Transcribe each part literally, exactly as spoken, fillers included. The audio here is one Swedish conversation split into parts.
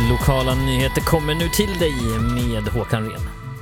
Lokala nyheter kommer nu till dig med Håkan Ren.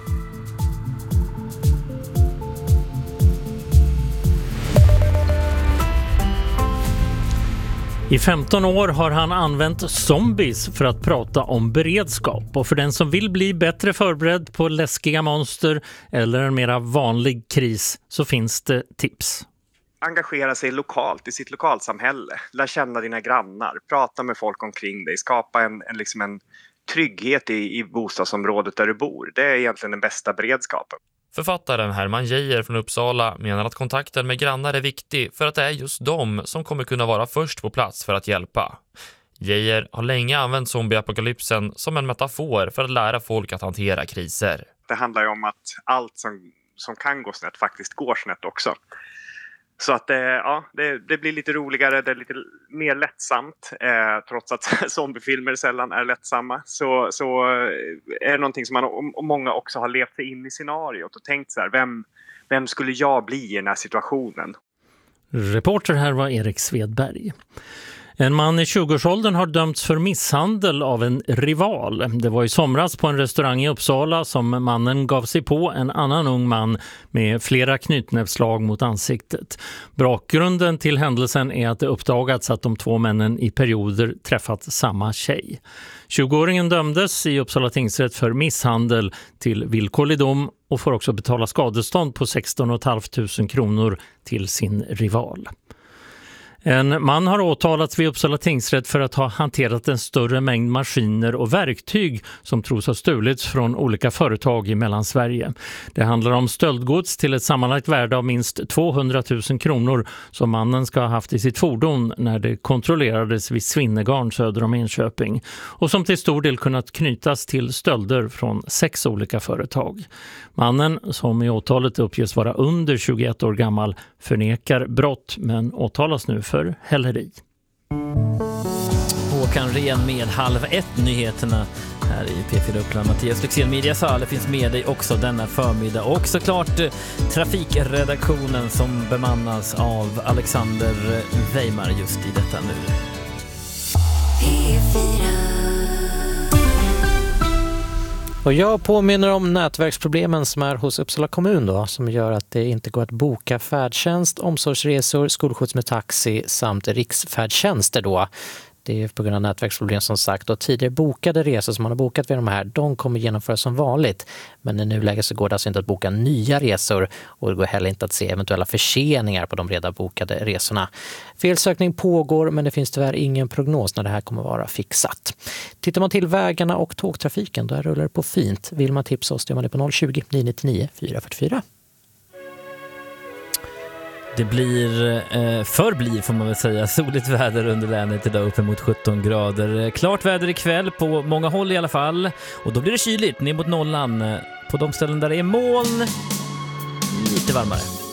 I femton år har han använt zombies för att prata om beredskap. Och för den som vill bli bättre förberedd på läskiga monster eller en mera vanlig kris så finns det tips. Engagera sig lokalt i sitt lokalsamhälle. Lär känna dina grannar. Prata med folk omkring dig. Skapa en, en, liksom en trygghet i, i bostadsområdet där du bor. Det är egentligen den bästa beredskapen. Författaren Herman Geijer från Uppsala menar att kontakten med grannar är viktig för att det är just de som kommer kunna vara först på plats för att hjälpa. Geijer har länge använt zombieapokalypsen som en metafor för att lära folk att hantera kriser. Det handlar ju om att allt som, som kan gå snett faktiskt går snett också. Så att eh, ja, det, det blir lite roligare, det är lite mer lättsamt. Eh, trots att zombiefilmer sällan är lättsamma. Så, så är det någonting som man och många också har levt sig in i scenariot och tänkt så här, vem, vem skulle jag bli i den här situationen? Reporter här var Erik Svedberg. En man i tjugoårsåldern har dömts för misshandel av en rival. Det var i somras på en restaurang i Uppsala som mannen gav sig på en annan ung man med flera knytnävsslag mot ansiktet. Bakgrunden till händelsen är att det uppdagats att de två männen i perioder träffat samma tjej. tjugoåringen dömdes i Uppsala tingsrätt för misshandel till villkorlig dom och får också betala skadestånd på sexton tusen kronor till sin rival. En man har åtalats vid Uppsala tingsrätt för att ha hanterat en större mängd maskiner och verktyg som tros ha stulits från olika företag i Mellansverige. Det handlar om stöldgods till ett sammanlagt värde av minst tvåhundratusen kronor som mannen ska ha haft i sitt fordon när det kontrollerades vid Svinnegarn söder om Enköping och som till stor del kunnat knytas till stölder från sex olika företag. Mannen, som i åtalet uppges vara under tjugoett år gammal, förnekar brott men åtalas nu för häleri. Håkan Ren med halv ett nyheterna här i P fyra Uppland. Mattias Lyxell, Media Sale finns med dig också denna förmiddag. Och såklart trafikredaktionen som bemannas av Alexander Weimar just i detta nu. P fyra. Och jag påminner om nätverksproblemen som är hos Uppsala kommun då, som gör att det inte går att boka färdtjänst, omsorgsresor, skolskjuts med taxi samt riksfärdtjänster då. Det är på grund av nätverksproblem som sagt, och tidigare bokade resor som man har bokat vid de här, de kommer genomföras som vanligt. Men i nuläget så går det alltså inte att boka nya resor och det går heller inte att se eventuella förseningar på de redan bokade resorna. Felsökning pågår men det finns tyvärr ingen prognos när det här kommer vara fixat. Tittar man till vägarna och tågtrafiken, då rullar det på fint. Vill man tipsa oss, gör man det på noll tjugo, nio nittionio, fyra fyrtiofyra. Det blir, eh, förblir får man väl säga, soligt väder under länet idag, uppemot sjutton grader. Klart väder ikväll på många håll i alla fall. Och då blir det kyligt ner mot nollan. På de ställen där det är moln, lite varmare.